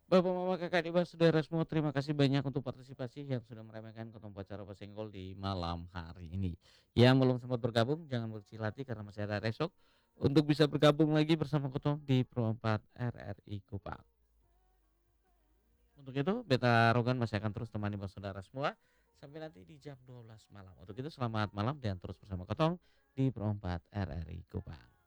Bapak, mama, kakak, adik, saudara semua, terima kasih banyak untuk partisipasi yang sudah meremehkan kelompok acara Basenggol di malam hari ini. Yang belum sempat bergabung jangan berkecil hati karena masih ada esok untuk bisa bergabung lagi bersama Kotong di Pro 4 RRI Kupang. Untuk itu Beta Rogan masih akan terus temani saudara semua sampai nanti di jam 12 malam. Untuk itu selamat malam dan terus bersama Kotong di Pro 4 RRI Kupang.